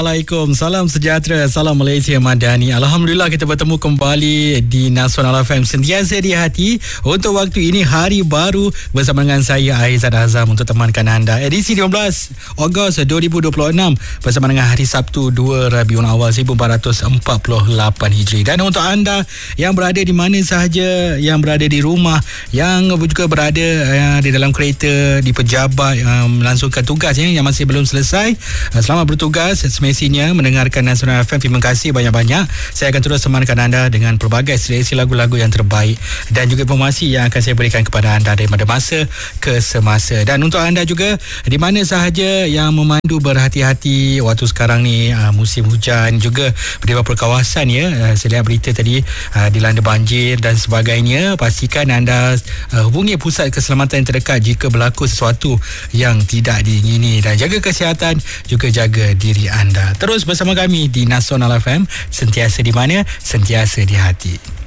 Assalamualaikum, salam sejahtera, salam Malaysia Madani. Alhamdulillah kita bertemu kembali di Nasional FM Sentiasa di Hati untuk waktu ini hari baru bersama dengan saya Aizat Azam untuk temankan anda. Edisi 15 Ogos 2026 bersama dengan hari Sabtu 2 Rabiul Awal 1448 Hijri. Dan untuk anda yang berada di mana sahaja, yang berada di rumah, yang juga berada di dalam kereta, di pejabat melangsungkan tugas yang masih belum selesai, selamat bertugas. Semestinya mendengarkan Nasional FM. Terima kasih banyak-banyak. Saya akan terus temankan anda dengan pelbagai seleksi lagu-lagu yang terbaik dan juga informasi yang akan saya berikan kepada anda daripada masa ke semasa. Dan untuk anda juga di mana sahaja yang memandu, berhati-hati waktu sekarang ni musim hujan, juga di beberapa kawasan saya lihat berita tadi dilanda banjir dan sebagainya. Pastikan anda hubungi pusat keselamatan terdekat jika berlaku sesuatu yang tidak diingini, dan jaga kesihatan, juga jaga diri anda. Terus bersama kami di Nasional FM, sentiasa di mana, sentiasa di hati.